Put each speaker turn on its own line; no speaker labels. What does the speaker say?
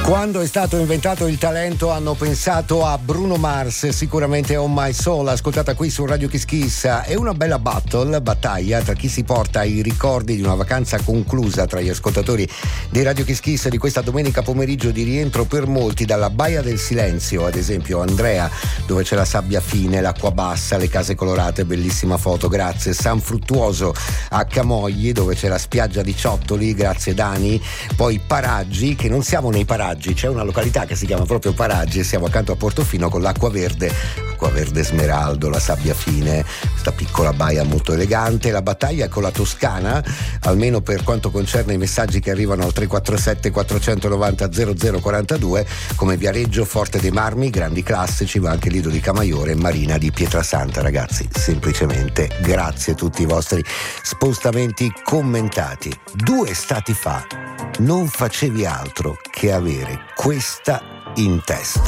Quando è stato inventato il talento hanno pensato a Bruno Mars, sicuramente On My Soul, ascoltata qui su Radio Kiss Kiss. È una bella battaglia tra chi si porta i ricordi di una vacanza conclusa tra gli ascoltatori di Radio Kiss Kiss di questa domenica pomeriggio di rientro per molti dalla Baia del Silenzio, ad esempio Andrea, dove c'è la sabbia fine, l'acqua bassa, le case colorate, bellissima foto, grazie. San Fruttuoso a Camogli, dove c'è la spiaggia di Ciottoli, grazie Dani. Poi Paraggi, che non siamo nei Paraggi, c'è una località che si chiama proprio Paraggi e siamo accanto a Portofino con l'acqua verde smeraldo, la sabbia fine, questa piccola baia molto elegante. La battaglia è con la Toscana, almeno per quanto concerne i messaggi che arrivano al 347 490 0042, come Viareggio, Forte dei Marmi, grandi classici, ma anche Lido di Camaiore e Marina di Pietrasanta. Ragazzi, semplicemente grazie a tutti i vostri spostamenti commentati. 2 estati fa non facevi altro che avere questa in testa.